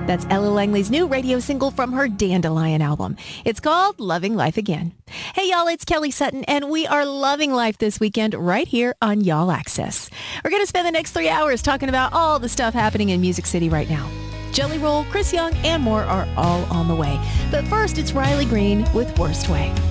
That's Ella Langley's new radio single from her Dandelion album. It's called Loving Life Again. Hey, y'all, it's Kelly Sutton, and we are loving life this weekend right here on Y'all Access. We're going to spend the next 3 hours talking about all the stuff happening in Music City right now. Jelly Roll, Chris Young, and more are all on the way. But first, it's Riley Green with Worst Way.